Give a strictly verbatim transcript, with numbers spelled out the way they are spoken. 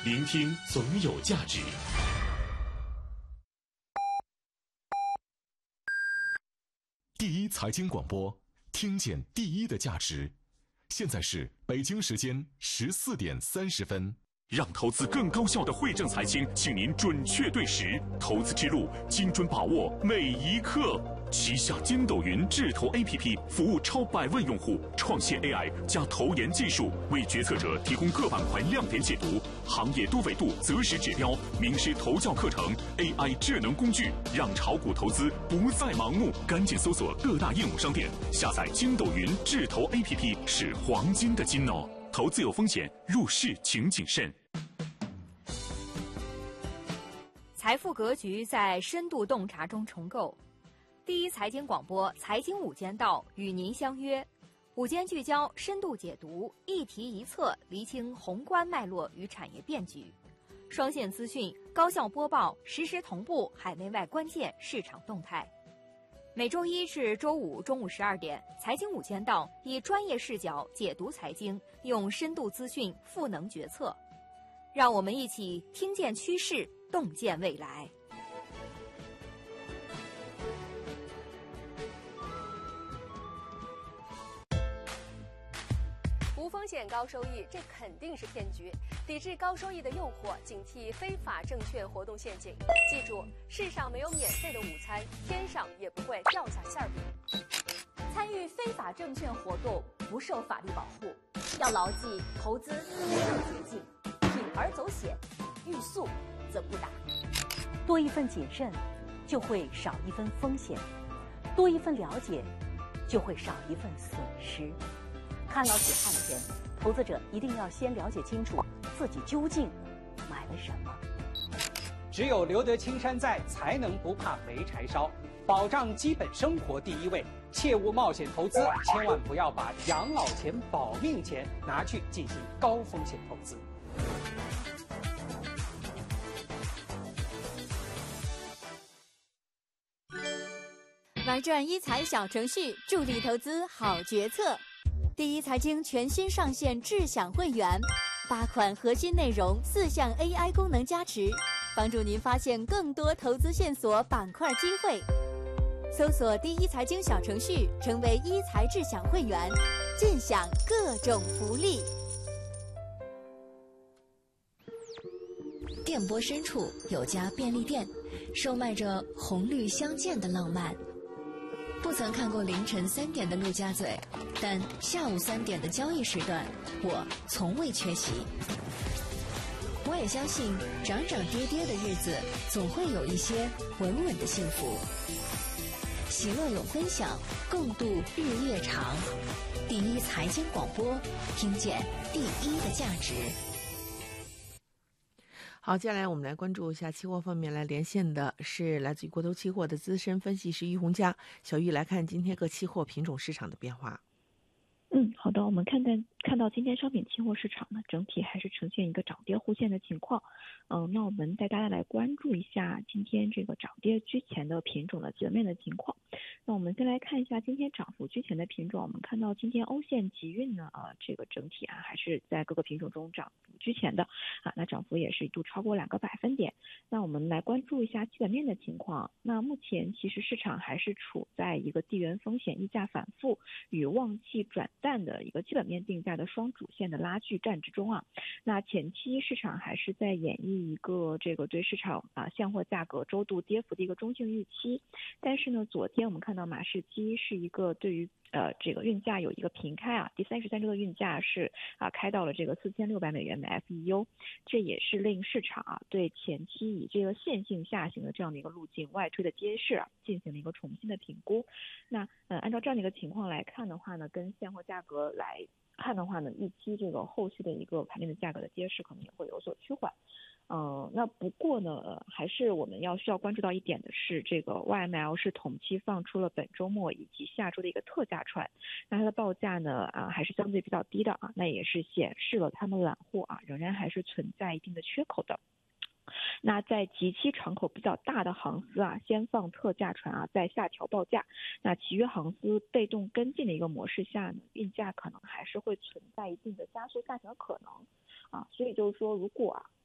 聆听总有价值。第一财经广播，听见第一的价值。现在是北京时间十四点三十分。让投资更高效的惠正财经，请您准确对时，投资之路精准把握每一刻。旗下筋斗云智投 A P P 服务超百万用户，创新 A I 加投研技术，为决策者提供各板块亮点解读、行业多维度择时指标、名师投教课程、A I 智能工具，让炒股投资不再盲目。赶紧搜索各大应用商店，下载筋斗云智投 A P P， 是黄金的金哦。投资有风险，入市请谨慎。 财富格局在深度洞察中重构。第一财经广播财经午间道与您相约，午间聚焦，深度解读，一题一策，厘清宏观脉络与产业变局，双线资讯，高效播报，实时同步海内外关键市场动态。每周一至周五中午十二点，财经午间道以专业视角解读财经，用深度资讯赋能决策，让我们一起听见趋势，洞见未来。 无风险高收益，这肯定是骗局。抵制高收益的诱惑，警惕非法证券活动陷阱。记住，世上没有免费的午餐，天上也不会掉下馅饼。 参与非法证券活动不受法律保护，要牢记投资没有捷径，铤而走险，欲速则不达。 多一份谨慎，就会少一分风险；多一份了解，就会少一份损失。看牢血汗钱，投资者一定要先了解清楚自己究竟买了什么。 只有留得青山在，才能不怕没柴烧。保障基本生活第一位，切勿冒险投资，千万不要把养老钱、保命钱拿去进行高风险投资。 玩转一财小程序，助力投资好决策。第一财经全新上线智享会员，八款核心内容，四项 A I 功能加持，帮助您发现更多投资线索、板块机会。搜索第一财经小程序，成为一财智享会员，尽享各种福利。 电波深处有家便利店，售卖着红绿相间的浪漫。不曾看过凌晨三点的陆家嘴，但下午三点的交易时段，我从未缺席。我也相信，涨涨跌跌的日子，总会有一些稳稳的幸福。喜乐有分享，共度日月长。第一财经广播，听见第一的价值。 好，接下来我们来关注一下期货方面，来连线的是来自于国投期货的资深分析师于洪佳。小玉来看今天各期货品种市场的变化。 嗯，好的，我们看到看到今天商品期货市场呢，整体还是呈现一个涨跌互现的情况。嗯、呃，那我们带大家来关注一下今天这个涨跌居前的品种的基本面的情况。那我们先来看一下今天涨幅居前的品种，我们看到今天欧线集运呢，呃，这个整体啊还是在各个品种中涨幅居前的啊，那涨幅也是一度超过两个百分点。那我们来关注一下基本面的情况。那目前其实市场还是处在一个地缘风险溢价反复与旺季转淡的一个基本面定价的双主线的拉锯战之中啊。那前期市场还是在演绎一个这个对市场啊现货价格周度跌幅的一个中性预期，但是呢，昨天我们看到马士基是一个对于呃这个运价有一个平开啊，第三十三周的运价是啊开到了这个四千六百美元每 F E U， 这也是令市场啊对前期以这个线性下行的这样的一个路径外推的跌势啊进行了一个重新的评估。那呃按照这样的一个情况来看的话呢，跟现货价格来看的话呢，预期这个后续的一个盘面的价格的跌势可能也会有所趋缓。嗯，那不过呢，呃，还是我们要需要关注到一点的是，这个 Y M L 是同期放出了本周末以及下周的一个特价船，那它的报价呢，啊，还是相对比较低的啊，那也是显示了他们揽货啊，仍然还是存在一定的缺口的。那在极期敞口比较大的航司啊，先放特价船啊，再下调报价。那其余航司被动跟进的一个模式下呢，运价可能还是会存在一定的加速下行的可能啊。所以就是说，如果啊